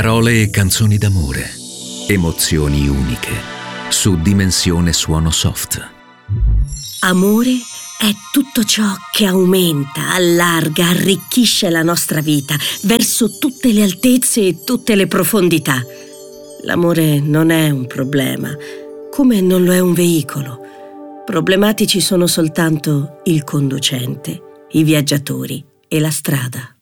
Parole e canzoni d'amore, emozioni uniche, su Dimensione Suono Soft. Amore è tutto ciò che aumenta, allarga, arricchisce la nostra vita verso tutte le altezze e tutte le profondità. L'amore non è un problema, come non lo è un veicolo. Problematici sono soltanto il conducente, i viaggiatori e la strada.